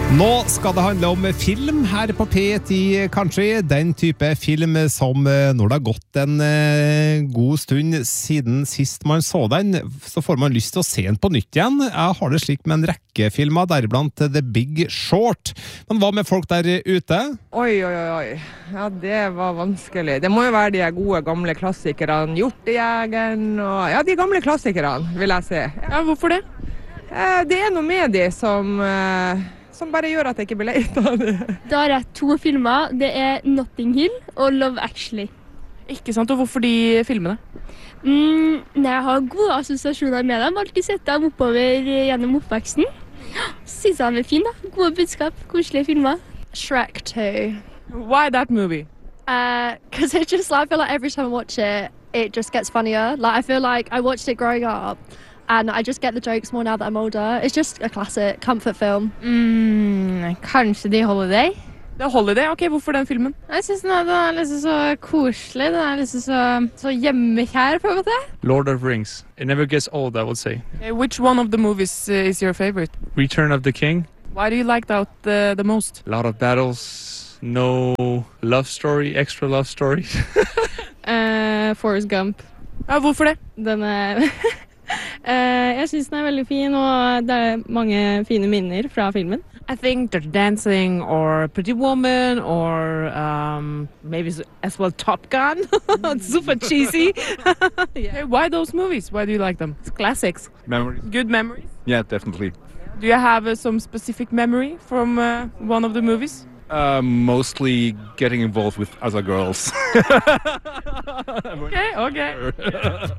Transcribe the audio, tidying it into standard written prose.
Nå skal det handle om film her på P10, kanskje den type film som når det har gått en god stund siden sist man så den, så får man lyst til å se den på nytt igjen. Jeg har det slik med en rekke filmer, deriblant The Big Short. Men hva med folk der ute? Oi. Ja, det var vanskelig. Det må jo være de gode gamle klassikerne, Hjortejegeren og ja, de gamle klassikerne, vil jeg si. Ja, hvorfor det? Det er noe med de som bare gjør at jeg ikke blir leit av det. Da har jeg to filmer. Det er Notting Hill og Love Actually. Ikke sant, og hvorfor de filmene? Jeg har gode assosiasjoner med dem. Alltid sett dem oppover gjennom oppveksten. Synes de er fine da. Gode budskap, koselige filmer. Shrek 2. Why that movie? Because I feel like every time I watch it, it just gets funnier. Like I feel like I watched it growing up. And I just get the jokes more now that I'm older. It's just a classic comfort film. Kanskje The Holiday. The Holiday? Ok, hvorfor den filmen? Jeg synes den er liksom så koselig. Den er liksom så hjemmekjær på en måte. Lord of Rings. It never gets old, I would say. Which one of the movies is your favorite? Return of the King. Why do you like that the most? A lot of battles. No love story, extra love story. Forrest Gump. Ja, hvorfor det? Den er... jeg synes den er veldig fin, og det er mange fine minner fra filmen. I think Dirty Dancing or Pretty Woman or maybe as well Top Gun. Super cheesy. Yeah. Okay, why those movies? Why do you like them? It's classics. Memories. Good memories? Yeah, definitely. Do you have some specific memory from one of the movies? Mostly getting involved with other girls. Okay.